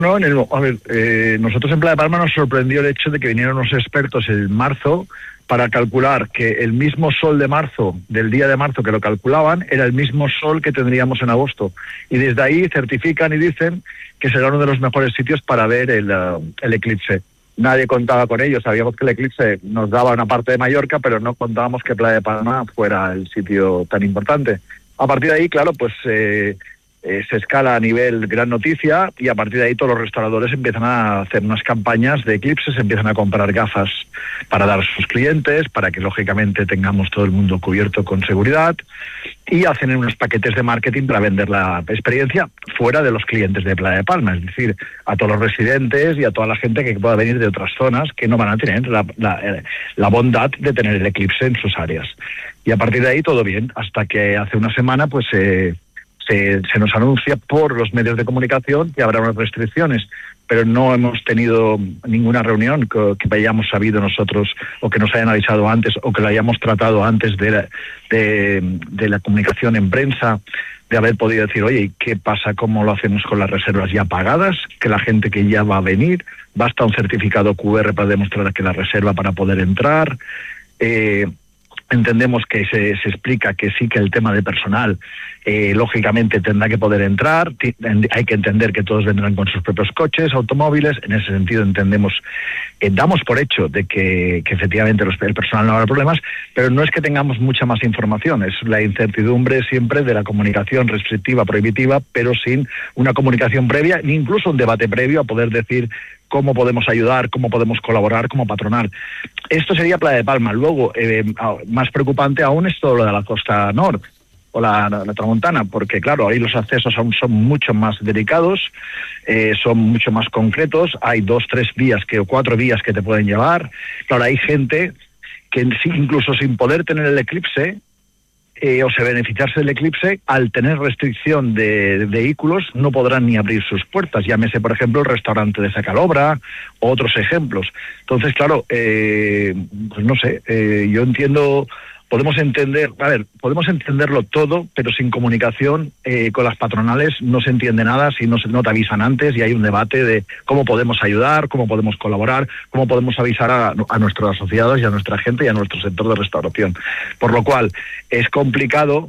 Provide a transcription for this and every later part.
No, a ver, nosotros en Playa de Palma nos sorprendió el hecho de que vinieron unos expertos en marzo para calcular que el mismo sol de marzo, del día de marzo que lo calculaban, era el mismo sol que tendríamos en agosto. Y desde ahí certifican y dicen que será uno de los mejores sitios para ver el eclipse. Nadie contaba con ello, sabíamos que el eclipse nos daba una parte de Mallorca, pero no contábamos que Playa de Palma fuera el sitio tan importante. A partir de ahí, claro, pues se escala a nivel gran noticia y a partir de ahí todos los restauradores empiezan a hacer unas campañas de eclipses, empiezan a comprar gafas para dar a sus clientes, para que lógicamente tengamos todo el mundo cubierto con seguridad, y hacen unos paquetes de marketing para vender la experiencia fuera de los clientes de Playa de Palma, es decir, a todos los residentes y a toda la gente que pueda venir de otras zonas que no van a tener la bondad de tener el eclipse en sus áreas. Y a partir de ahí todo bien, hasta que hace una semana pues se nos anuncia por los medios de comunicación que habrá unas restricciones, pero no hemos tenido ninguna reunión que hayamos sabido nosotros o que nos hayan avisado antes o que lo hayamos tratado antes de la comunicación en prensa, de haber podido decir, oye, ¿qué pasa? ¿Cómo lo hacemos con las reservas ya pagadas? Que la gente que ya va a venir, basta un certificado QR para demostrar que la reserva para poder entrar. Entendemos que se explica que sí, que el tema de personal lógicamente tendrá que poder entrar, hay que entender que todos vendrán con sus propios coches, automóviles. En ese sentido entendemos, damos por hecho de que efectivamente el personal no habrá problemas, pero no es que tengamos mucha más información, es la incertidumbre siempre de la comunicación restrictiva, prohibitiva, pero sin una comunicación previa, ni incluso un debate previo a poder decir cómo podemos ayudar, cómo podemos colaborar como patronal. Esto sería Playa de Palma. Luego, más preocupante aún es todo lo de la costa norte o la tramontana, porque claro, ahí los accesos aún son mucho más delicados, son mucho más concretos, hay 2, 3 vías o 4 vías que te pueden llevar. Claro, hay gente que incluso sin poder tener el eclipse, o se beneficiarse del eclipse, al tener restricción de vehículos no podrán ni abrir sus puertas, llámese por ejemplo el restaurante de Sacalobra o otros ejemplos. Entonces claro, pues no sé, yo entiendo, podemos entenderlo todo, pero sin comunicación con las patronales no se entiende nada si no te avisan antes, y hay un debate de cómo podemos ayudar, cómo podemos colaborar, cómo podemos avisar a nuestros asociados y a nuestra gente y a nuestro sector de restauración. Por lo cual es complicado.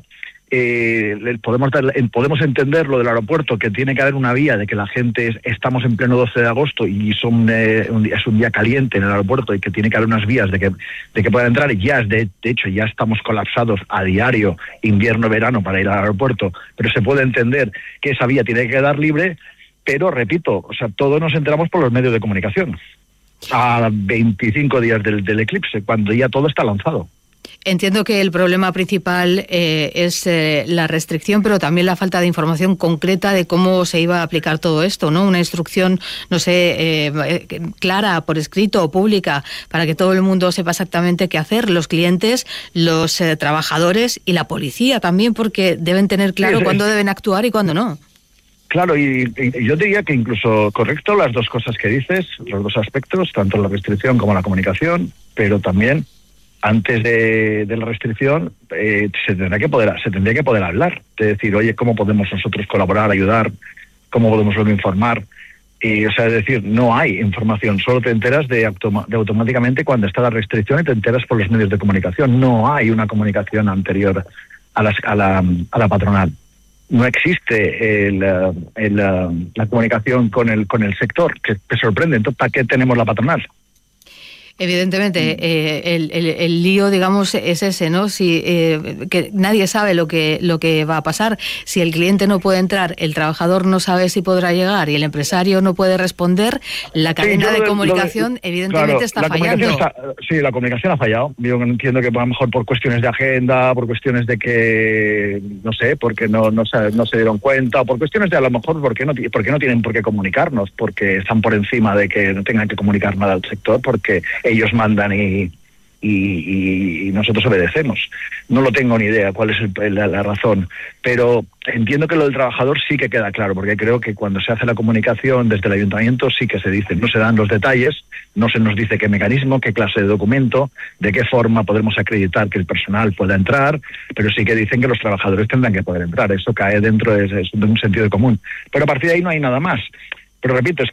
Podemos entender lo del aeropuerto, que tiene que haber una vía de que la gente, estamos en pleno 12 de agosto y es un día caliente en el aeropuerto y que tiene que haber unas vías de que puedan entrar, y ya de hecho ya estamos colapsados a diario, invierno-verano, para ir al aeropuerto, pero se puede entender que esa vía tiene que quedar libre, pero repito, o sea, todos nos enteramos por los medios de comunicación a 25 días del eclipse, cuando ya todo está lanzado. Entiendo que el problema principal es la restricción, pero también la falta de información concreta de cómo se iba a aplicar todo esto, ¿no? Una instrucción, no sé, clara, por escrito o pública, para que todo el mundo sepa exactamente qué hacer, los clientes, los trabajadores y la policía también, porque deben tener claro cuándo deben actuar y cuándo no. Claro, y yo diría que incluso correcto las dos cosas que dices, los dos aspectos, tanto la restricción como la comunicación, pero también antes de la restricción se tendría que poder hablar, de decir, oye, ¿cómo podemos nosotros colaborar, ayudar? ¿Cómo podemos luego informar? O sea, es decir, no hay información, solo te enteras de automáticamente cuando está la restricción, y te enteras por los medios de comunicación. No hay una comunicación anterior a la patronal. No existe la comunicación con el sector, que te sorprende. Entonces, ¿para qué tenemos la patronal? Evidentemente, el lío, digamos, es ese, ¿no? Que nadie sabe lo que va a pasar. Si el cliente no puede entrar, el trabajador no sabe si podrá llegar y el empresario no puede responder, la cadena de comunicación evidentemente está fallando. La comunicación ha fallado. Yo entiendo que a lo mejor por cuestiones de agenda, por cuestiones de que, no sé, porque no se dieron cuenta, o por cuestiones de a lo mejor porque no tienen por qué comunicarnos, porque están por encima de que no tengan que comunicar nada al sector, porque ellos mandan y nosotros obedecemos. No lo tengo ni idea cuál es la razón, pero entiendo que lo del trabajador sí que queda claro, porque creo que cuando se hace la comunicación desde el ayuntamiento sí que se dice, no se dan los detalles, no se nos dice qué mecanismo, qué clase de documento, de qué forma podremos acreditar que el personal pueda entrar, pero sí que dicen que los trabajadores tendrán que poder entrar. Eso cae dentro de un sentido común. Pero a partir de ahí no hay nada más. Pero repito, es